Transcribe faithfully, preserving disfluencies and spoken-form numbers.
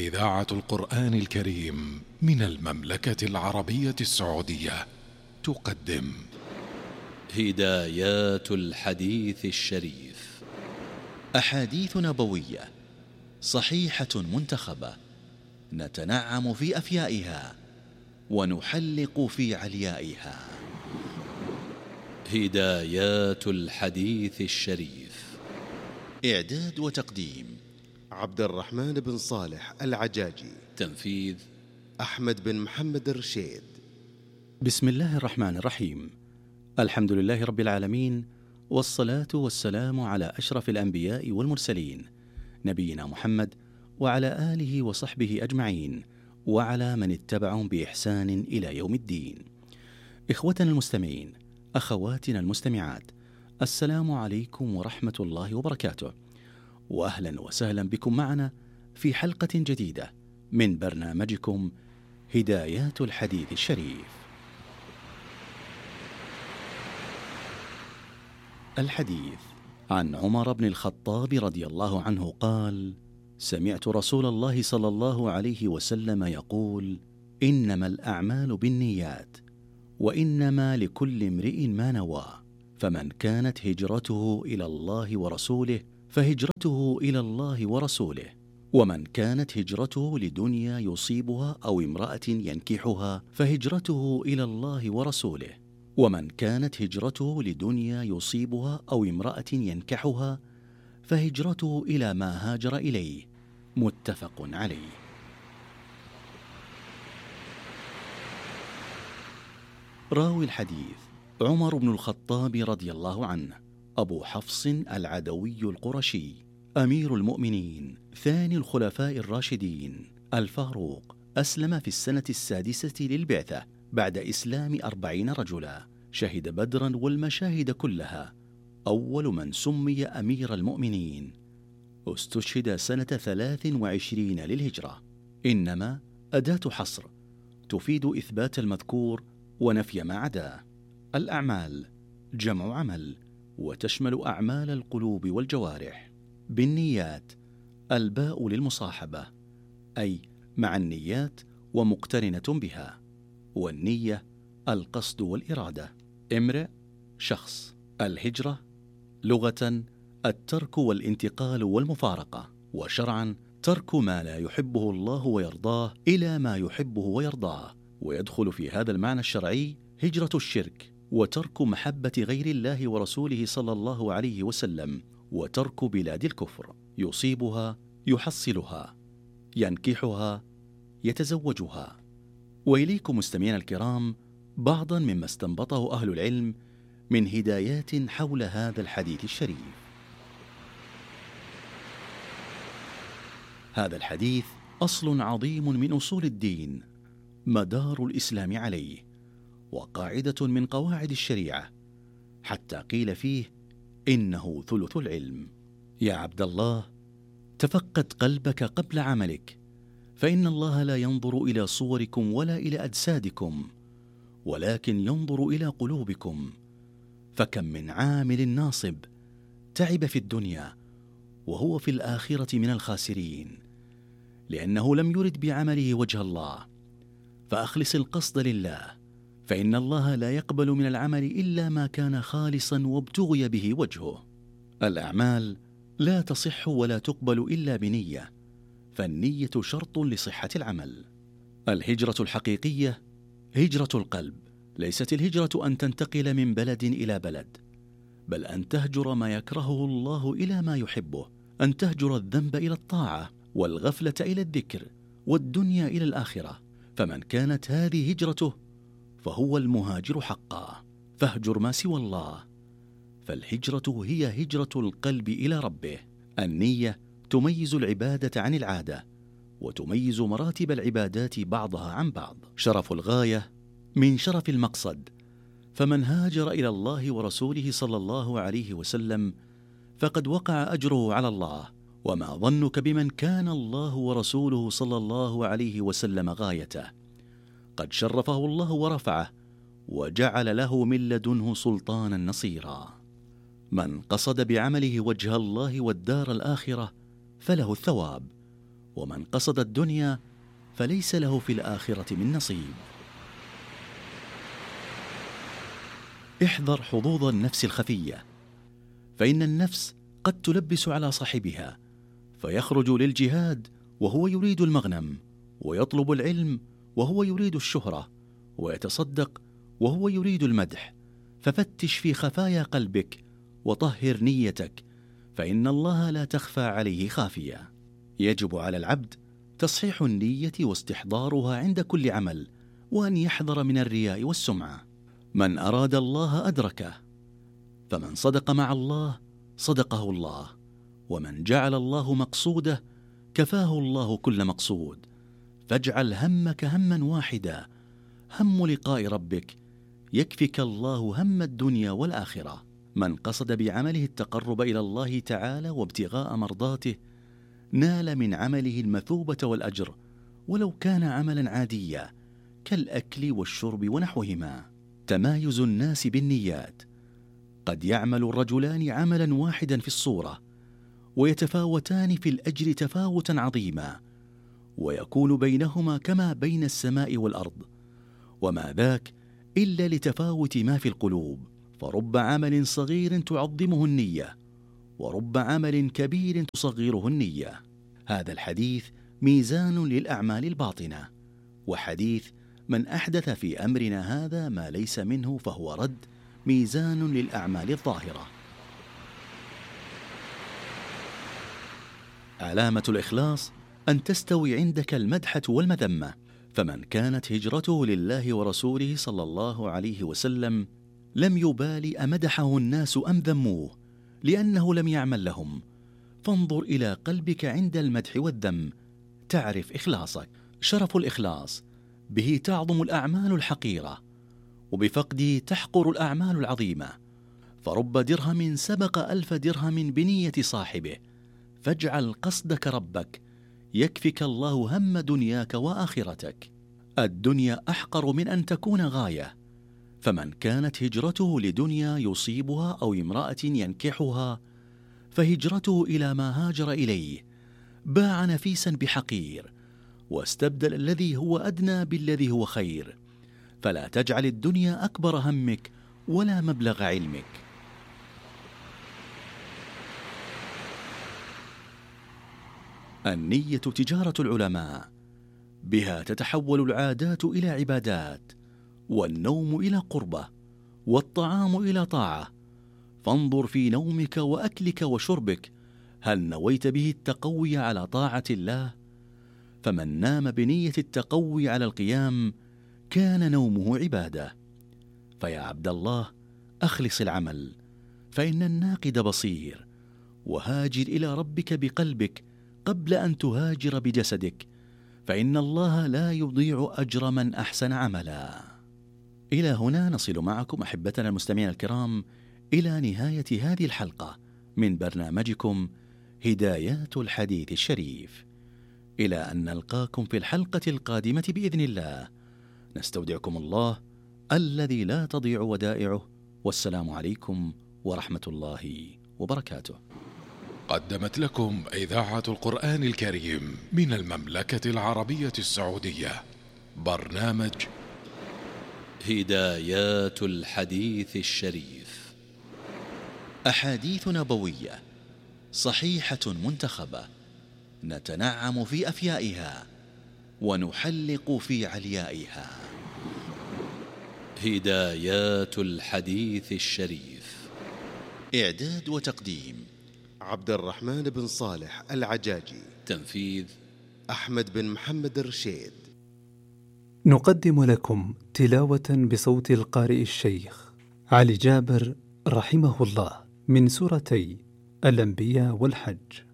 إذاعة القرآن الكريم من المملكة العربية السعودية تقدم هدايات الحديث الشريف، أحاديث نبوية صحيحة منتخبة نتنعم في أفيائها ونحلق في عليائها. هدايات الحديث الشريف، إعداد وتقديم عبد الرحمن بن صالح العجاجي، تنفيذ أحمد بن محمد الرشيد. بسم الله الرحمن الرحيم. الحمد لله رب العالمين، والصلاة والسلام على أشرف الأنبياء والمرسلين نبينا محمد وعلى آله وصحبه أجمعين وعلى من اتبعهم بإحسان إلى يوم الدين. إخوتنا المستمعين، أخواتنا المستمعات، السلام عليكم ورحمة الله وبركاته، وأهلا وسهلا بكم معنا في حلقة جديدة من برنامجكم هدايات الحديث الشريف. الحديث عن عمر بن الخطاب رضي الله عنه قال: سمعت رسول الله صلى الله عليه وسلم يقول: إنما الأعمال بالنيات وإنما لكل امرئ ما نوى، فمن كانت هجرته إلى الله ورسوله فهجرته إلى الله ورسوله، ومن كانت هجرته لدنيا يصيبها أو امرأة ينكحها فهجرته إلى الله ورسوله، ومن كانت هجرته لدنيا يصيبها أو امرأة ينكحها فهجرته إلى ما هاجر إليه. متفق عليه. راوي الحديث عمر بن الخطاب رضي الله عنه، أبو حفص العدوي القرشي، أمير المؤمنين، ثاني الخلفاء الراشدين، الفاروق، أسلم في السنة السادسة للبعثة بعد إسلام أربعين رجلا، شهد بدرا والمشاهد كلها، أول من سمي أمير المؤمنين، استشهد سنة ثلاث وعشرين للهجرة. إنما أداة حصر تفيد إثبات المذكور ونفي ما عداه. الأعمال جمع عمل، وتشمل أعمال القلوب والجوارح. بالنيات الباء للمصاحبة، أي مع النيات ومقترنة بها، والنية القصد والإرادة. امرئ شخص. الهجرة لغة الترك والانتقال والمفارقة، وشرعا ترك ما لا يحبه الله ويرضاه إلى ما يحبه ويرضاه، ويدخل في هذا المعنى الشرعي هجرة الشرك، وترك محبة غير الله ورسوله صلى الله عليه وسلم، وترك بلاد الكفر، يصيبها يحصلها، ينكحها يتزوجها. وإليكم مستمعينا الكرام بعضا مما استنبطه أهل العلم من هدايات حول هذا الحديث الشريف. هذا الحديث أصل عظيم من أصول الدين مدار الإسلام عليه، وقاعدة من قواعد الشريعة، حتى قيل فيه إنه ثلث العلم. يا عبد الله، تفقد قلبك قبل عملك، فإن الله لا ينظر إلى صوركم ولا إلى أجسادكم، ولكن ينظر إلى قلوبكم. فكم من عامل ناصب تعب في الدنيا وهو في الآخرة من الخاسرين، لأنه لم يرد بعمله وجه الله. فأخلص القصد لله، فإن الله لا يقبل من العمل إلا ما كان خالصا وابتغي به وجهه. الأعمال لا تصح ولا تقبل إلا بنية، فالنية شرط لصحة العمل. الهجرة الحقيقية هجرة القلب، ليست الهجرة أن تنتقل من بلد إلى بلد، بل أن تهجر ما يكرهه الله إلى ما يحبه، أن تهجر الذنب إلى الطاعة، والغفلة إلى الذكر، والدنيا إلى الآخرة. فمن كانت هذه هجرته فهو المهاجر حقا. فاهجر ما سوى الله، فالهجرة هي هجرة القلب إلى ربه. النية تميز العبادة عن العادة، وتميز مراتب العبادات بعضها عن بعض. شرف الغاية من شرف المقصد، فمن هاجر إلى الله ورسوله صلى الله عليه وسلم فقد وقع أجره على الله. وما ظنك بمن كان الله ورسوله صلى الله عليه وسلم غايته؟ قد شرفه الله ورفعه، وجعل له من لدنه سلطانا نصيرا. من قصد بعمله وجه الله والدار الآخرة فله الثواب، ومن قصد الدنيا فليس له في الآخرة من نصيب. احذر حظوظ النفس الخفية، فإن النفس قد تلبس على صاحبها فيخرج للجهاد وهو يريد المغنم، ويطلب العلم وهو يريد الشهرة، ويتصدق وهو يريد المدح. ففتش في خفايا قلبك وطهر نيتك، فإن الله لا تخفى عليه خافية. يجب على العبد تصحيح النية واستحضارها عند كل عمل، وأن يحذر من الرياء والسمعة. من أراد الله أدركه، فمن صدق مع الله صدقه الله، ومن جعل الله مقصوده كفاه الله كل مقصود. فاجعل همك هما واحدا، هم لقاء ربك، يكفك الله هم الدنيا والآخرة. من قصد بعمله التقرب إلى الله تعالى وابتغاء مرضاته نال من عمله المثوبة والأجر، ولو كان عملا عاديا كالأكل والشرب ونحوهما. تمايز الناس بالنيات. قد يعمل الرجلان عملا واحدا في الصورة، ويتفاوتان في الأجر تفاوتا عظيما، ويكون بينهما كما بين السماء والأرض، وما ذاك إلا لتفاوت ما في القلوب. فرب عمل صغير تعظمه النية، ورب عمل كبير تصغره النية. هذا الحديث ميزان للأعمال الباطنة، وحديث من أحدث في أمرنا هذا ما ليس منه فهو رد ميزان للأعمال الظاهرة. علامة الإخلاص أن تستوي عندك المدحة والمذمة. فمن كانت هجرته لله ورسوله صلى الله عليه وسلم لم يبال أمدحه الناس أم ذموه، لأنه لم يعمل لهم. فانظر إلى قلبك عند المدح والذم تعرف إخلاصك. شرف الإخلاص به تعظم الأعمال الحقيرة، وبفقده تحقر الأعمال العظيمة. فرب درهم سبق ألف درهم بنية صاحبه. فاجعل قصدك ربك، يكفك الله هم دنياك وآخرتك. الدنيا أحقر من أن تكون غاية، فمن كانت هجرته لدنيا يصيبها أو امرأة ينكحها فهجرته إلى ما هاجر إليه. باع نفيسا بحقير، واستبدل الذي هو أدنى بالذي هو خير. فلا تجعل الدنيا أكبر همك ولا مبلغ علمك. النية تجارة العلماء، بها تتحول العادات إلى عبادات، والنوم إلى قربة، والطعام إلى طاعة. فانظر في نومك وأكلك وشربك هل نويت به التقوي على طاعة الله؟ فمن نام بنية التقوي على القيام كان نومه عبادة. فيا عبد الله أخلص العمل، فإن الناقد بصير. وهاجر إلى ربك بقلبك قبل أن تهاجر بجسدك، فإن الله لا يضيع أجر من أحسن عملا. إلى هنا نصل معكم أحبتنا المستمعين الكرام إلى نهاية هذه الحلقة من برنامجكم هدايات الحديث الشريف. إلى أن نلقاكم في الحلقة القادمة بإذن الله، نستودعكم الله الذي لا تضيع ودائعه، والسلام عليكم ورحمة الله وبركاته. قدمت لكم إذاعة القرآن الكريم من المملكة العربية السعودية برنامج هدايات الحديث الشريف. أحاديث نبوية صحيحة منتخبة، نتنعم في أفيائها ونحلق في عليائها. هدايات الحديث الشريف. إعداد وتقديم عبد الرحمن بن صالح العجاجي. تنفيذ أحمد بن محمد الرشيد. نقدم لكم تلاوة بصوت القارئ الشيخ علي جابر رحمه الله من سورتي الأنبياء والحج.